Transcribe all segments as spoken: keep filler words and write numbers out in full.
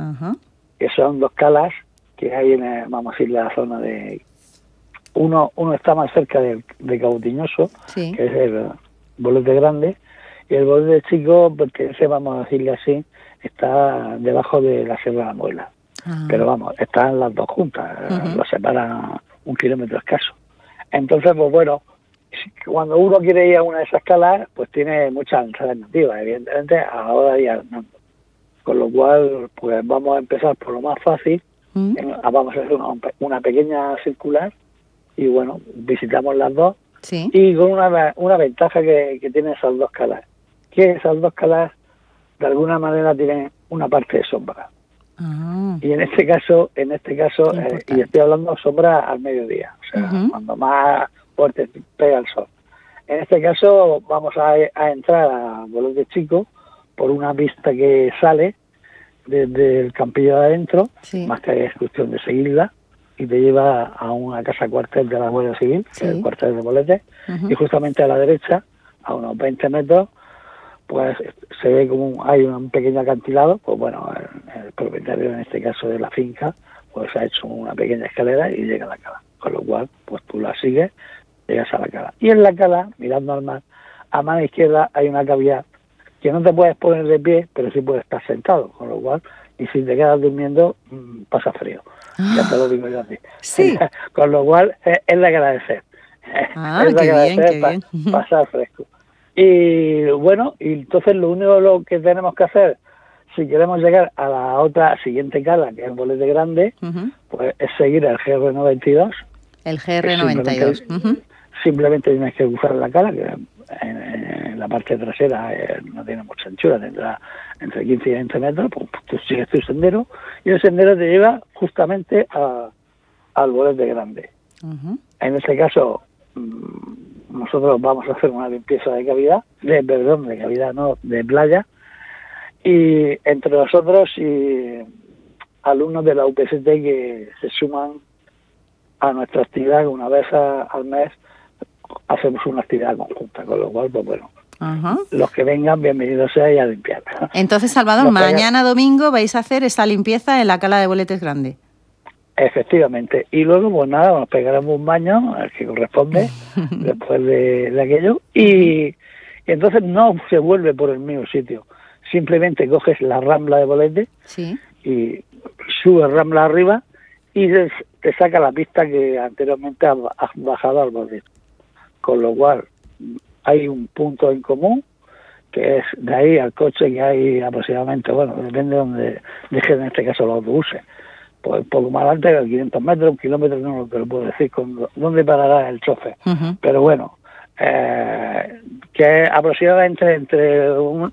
Ajá. que son dos calas que hay en, el, vamos a decir, la zona de... Uno uno está más cerca de, de Cabo Tiñoso, Sí. que es el Bolete Grande, y el Bolete Chico, pertenece, vamos a decirle así, está debajo de la Sierra de la Muela. Ah. Pero vamos, están las dos juntas, Uh-huh. lo separan un kilómetro escaso. Entonces, pues bueno, cuando uno quiere ir a una de esas calas, pues tiene muchas alternativas, evidentemente, a la hora de ir andando. Con lo cual, pues vamos a empezar por lo más fácil, Uh-huh. en, vamos a hacer una, una pequeña circular, y bueno, visitamos las dos, Sí. y con una, una ventaja que, que tienen esas dos calas, que esas dos calas de alguna manera tienen una parte de sombra. Ah. Y en este caso, en este caso, eh, y estoy hablando sombra al mediodía, o sea, uh-huh. cuando más fuerte pega el sol. En este caso vamos a, a entrar a Bolete Chico por una pista que sale desde el campillo de adentro, sí. más que es cuestión de seguirla, y te lleva a una casa cuartel de la Guardia Civil, sí. que es el cuartel de Bolete, uh-huh. y justamente a la derecha, a unos veinte metros, pues se ve como un, hay un pequeño acantilado, pues bueno, el, el propietario en este caso de la finca, pues ha hecho una pequeña escalera y llega a la cala, con lo cual, pues tú la sigues, llegas a la cala. Y en la cala, mirando al mar, a mano izquierda hay una cavidad que no te puedes poner de pie, pero sí puedes estar sentado, con lo cual, y si te quedas durmiendo, mmm, pasa frío. Ah, ya te lo digo yo así. Sí. Con lo cual, es, es de agradecer. Ah, es de qué agradecer bien, qué pa, bien. pasar fresco. Y bueno, y entonces lo único lo que tenemos que hacer, si queremos llegar a la otra siguiente cala, que es el Bolete Grande, uh-huh. pues es seguir el G R noventa y dos. El G R noventa y dos. Simplemente, uh-huh. simplemente tienes que cruzar la cala, que en, en la parte trasera eh, no tiene mucha anchura, tendrá entre quince y veinte metros, pues tú sigues tu sendero, y el sendero te lleva justamente a, al Bolete Grande. Uh-huh. En este caso, nosotros vamos a hacer una limpieza de cavidad, de perdón, de cavidad no, de playa, y entre nosotros y alumnos de la U P C T que se suman a nuestra actividad, que una vez a, al mes hacemos una actividad conjunta, con lo cual, pues bueno, uh-huh. los que vengan, bienvenidos sean a limpiar. Entonces, Salvador, mañana domingo vais a hacer esa limpieza en la cala de Boletes Grande. Efectivamente, y luego pues nada, nos pegaremos un baño, al que corresponde, después de, de aquello, y, y entonces no se vuelve por el mismo sitio, simplemente coges la rambla de Bolete, sí. y subes rambla arriba, y te, te saca la pista que anteriormente has, has bajado al Bolete, con lo cual hay un punto en común, que es de ahí al coche, que hay aproximadamente, bueno, depende de donde dejen en este caso los autobuses, pues poco más adelante, quinientos metros, un kilómetro, no te lo puedo decir con dónde parará el chofer. Uh-huh. Pero bueno, eh, que aproximadamente entre un,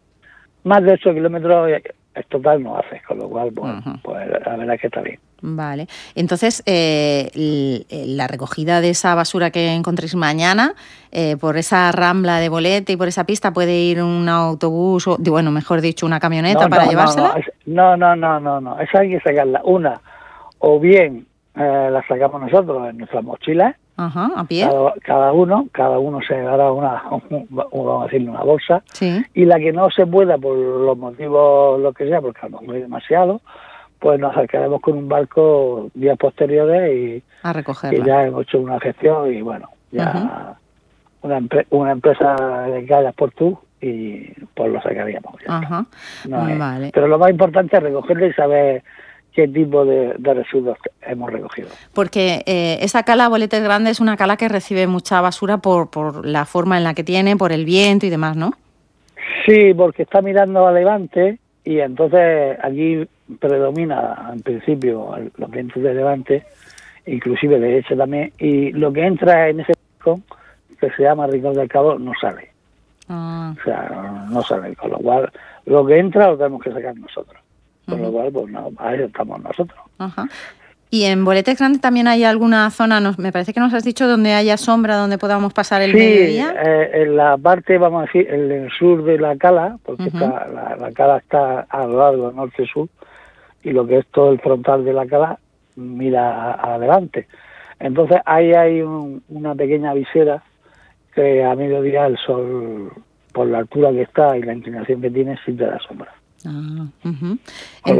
más de ocho kilómetros es total no hace, con lo cual, bueno, uh-huh. pues la verdad es que está bien. Vale. Entonces, eh, la recogida de esa basura que encontréis mañana, eh, por esa rambla de Bolete y por esa pista, ¿puede ir un autobús, o bueno, mejor dicho, una camioneta no, para no, llevársela? No, no, no, no, no, esa hay que sacarla. Una, o bien eh, la sacamos nosotros en nuestras mochilas, ajá, a pie. Cada, cada uno, cada uno se dará una, un, vamos a decirle, una bolsa, sí. Y la que no se pueda, por los motivos, lo que sea, porque a lo mejor hay demasiado, pues nos acercaremos con un barco días posteriores y, a recogerla. y ya hemos hecho una gestión y bueno, ya uh-huh. una, empre- una empresa de callas por tú y pues lo sacaríamos. Ajá. No es, vale. Pero lo más importante es recogerlo y saber qué tipo de, de residuos hemos recogido. Porque eh, esa cala Boletes Grande es una cala que recibe mucha basura por, por la forma en la que tiene, por el viento y demás, ¿no? Sí, porque está mirando a levante y entonces aquí predomina en principio los vientos de levante, inclusive de derecha también, y lo que entra en ese rincón, que se llama Rincón del Cabo, no sale. Ah. O sea, no, no sale, con lo cual lo que entra lo tenemos que sacar nosotros. Con uh-huh. lo cual, pues no, ahí estamos nosotros. Ajá. ¿Y en Boletes Grande también hay alguna zona, nos, me parece que nos has dicho, donde haya sombra, donde podamos pasar el sí, mediodía? Eh, en la parte, vamos a decir, en el sur de la cala, porque uh-huh. está, la, la cala está a lo largo norte-sur, y lo que es todo el frontal de la cala mira adelante. Entonces ahí hay un, una pequeña visera que a mediodía el sol, por la altura que está y la inclinación que tiene, sí te da sombra. Ah, uh-huh.